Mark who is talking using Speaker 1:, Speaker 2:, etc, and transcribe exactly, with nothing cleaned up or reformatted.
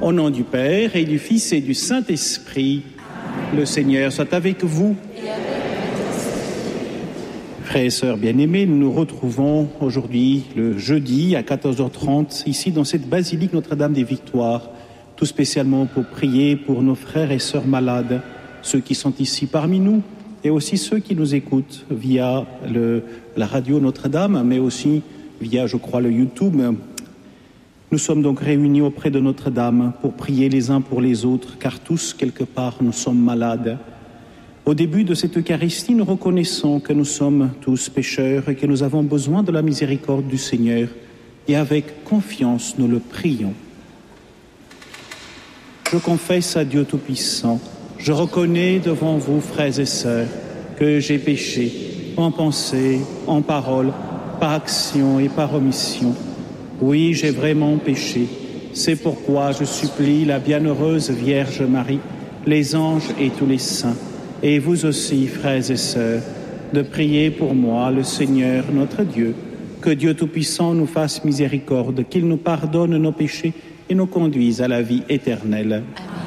Speaker 1: Au nom du Père et du Fils et du Saint-Esprit, le Seigneur soit avec vous.
Speaker 2: Et avec votre esprit.
Speaker 1: Frères et sœurs bien-aimés, nous nous retrouvons aujourd'hui, le jeudi, à quatorze heures trente, ici dans cette basilique Notre-Dame des Victoires, tout spécialement pour prier pour nos frères et sœurs malades, ceux qui sont ici parmi nous, et aussi ceux qui nous écoutent via le, la radio Notre-Dame, mais aussi via, je crois, le YouTube. Nous sommes donc réunis auprès de Notre-Dame pour prier les uns pour les autres, car tous, quelque part, nous sommes malades. Au début de cette Eucharistie, nous reconnaissons que nous sommes tous pécheurs et que nous avons besoin de la miséricorde du Seigneur, et avec confiance, nous le prions. Je confesse à Dieu Tout-Puissant, je reconnais devant vous, frères et sœurs, que j'ai péché en pensée, en parole, par action et par omission. Oui, j'ai vraiment péché. C'est pourquoi je supplie la bienheureuse Vierge Marie, les anges et tous les saints, et vous aussi, frères et sœurs, de prier pour moi, le Seigneur notre Dieu, que Dieu Tout-Puissant nous fasse miséricorde, qu'il nous pardonne nos péchés et nous conduise à la vie éternelle.
Speaker 2: Amen.